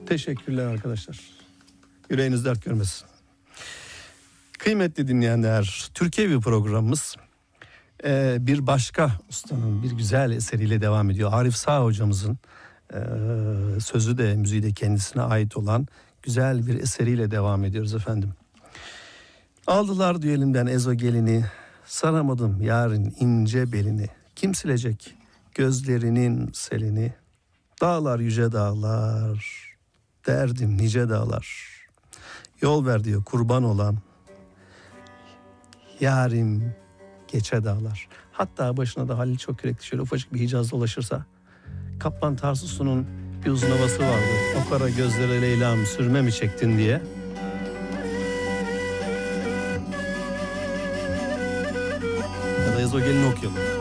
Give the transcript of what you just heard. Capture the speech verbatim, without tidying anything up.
Teşekkürler arkadaşlar. Yüreğiniz dert görmesin. Kıymetli dinleyenler, Türkiye bir programımız ee, bir başka ustanın bir güzel eseriyle devam ediyor. Arif Sağ hocamızın e, sözü de müziği de kendisine ait olan güzel bir eseriyle devam ediyoruz efendim. Aldılar diyor elimden ezo gelini, saramadım yarın ince belini. Kim silecek gözlerinin selini? Dağlar yüce dağlar, derdim nice dağlar. Yol ver diyor kurban olan, yarim geçe dağlar. Hatta başına da Halil Çokyürekli şöyle ufacık bir Hicaz dolaşırsa, Kaplan Tarsus'un bir uzun havası vardı. O kara gözlere Leyla'm sürme mi çektin diye. Ya da Ezo gelini okuyalım.